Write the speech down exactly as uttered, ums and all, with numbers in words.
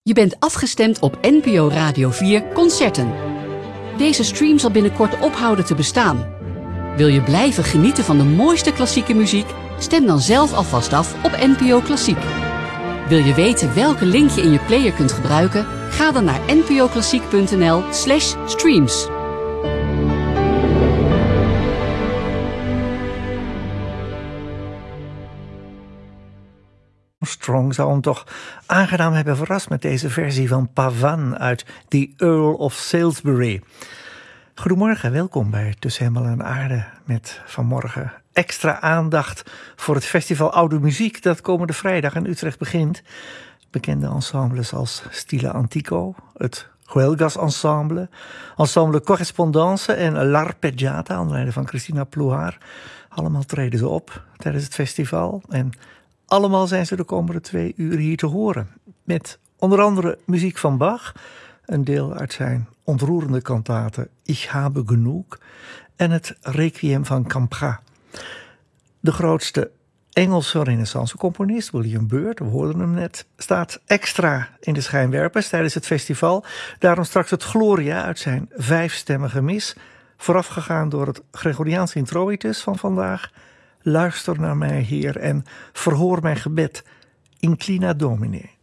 Je bent afgestemd op N P O Radio vier Concerten. Deze stream zal binnenkort ophouden te bestaan. Wil je blijven genieten van de mooiste klassieke muziek? Stem dan zelf alvast af op N P O Klassiek. Wil je weten welke link je in je player kunt gebruiken? Ga dan naar npoklassiek.nl slash streams. Armstrong zou hem toch aangenaam hebben verrast met deze versie van Pavan uit The Earl of Salisbury. Goedemorgen, welkom bij Tussen Hemel en Aarde met vanmorgen extra aandacht voor het festival Oude Muziek dat komende vrijdag in Utrecht begint. Bekende ensembles als Stile Antico, het Huelgas Ensemble, Ensemble Correspondance en L'Arpeggiata, onder leiding van Christina Plouhar. Allemaal treden ze op tijdens het festival en allemaal zijn ze de komende twee uur hier te horen. Met onder andere muziek van Bach, een deel uit zijn ontroerende kantate Ich habe genug en het Requiem van Campra. De grootste Engelse renaissance-componist, William Byrd, we hoorden hem net, staat extra in de schijnwerpers tijdens het festival. Daarom straks het Gloria uit zijn vijfstemmige mis, voorafgegaan door het Gregoriaans introitus van vandaag. Luister naar mij, Heer, en verhoor mijn gebed. Inclina Domine.